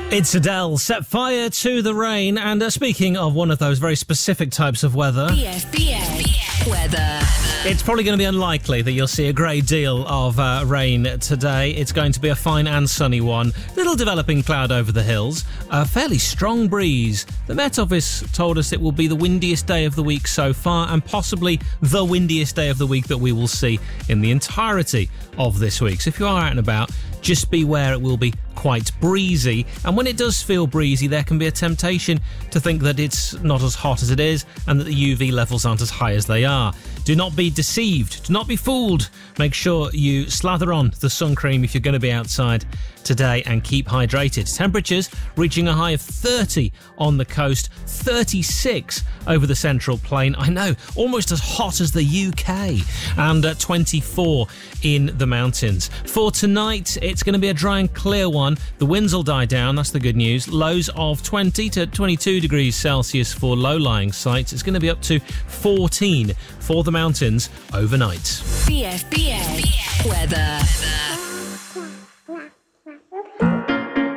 It's Adele, Set Fire to the Rain. And speaking of one of those very specific types of weather, BFBS weather. It's probably going to be unlikely that you'll see a great deal of rain today. It's going to be a fine and sunny one. Little developing cloud over the hills. A fairly strong breeze. The Met Office told us it will be the windiest day of the week so far, and possibly the windiest day of the week that we will see in the entirety of this week. So if you are out and about, just beware, it will be quite breezy. And when it does feel breezy, there can be a temptation to think that it's not as hot as it is and that the UV levels aren't as high as they are. Do not be deceived. Do not be fooled. Make sure you slather on the sun cream if you're going to be outside today and keep hydrated. Temperatures reaching a high of 30 on the coast, 36 over the Central Plain. I know, almost as hot as the UK, and 24 in the mountains. For tonight, it's going to be a dry and clear one. The winds will die down, that's the good news. Lows of 20 to 22 degrees Celsius for low-lying sites. It's going to be up to 14 for the mountains overnight. BFBS